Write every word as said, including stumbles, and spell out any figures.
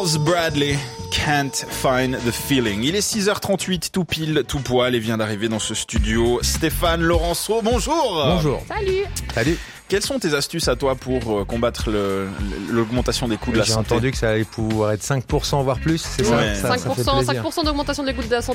Miles Bradley, Can't Find the Feeling. Il est six heures trente-huit, tout pile, tout poil, et vient d'arriver dans ce studio Stéphane Laurenceau. Bonjour. Bonjour. Salut. Salut. Quelles sont tes astuces à toi pour combattre le, l'augmentation des coûts de la J'ai santé? entendu que ça allait pouvoir être cinq pour cent voire plus, c'est Ouais. ça, ça, cinq pour cent, ça fait plaisir. cinq pour cent d'augmentation des coûts de la santé.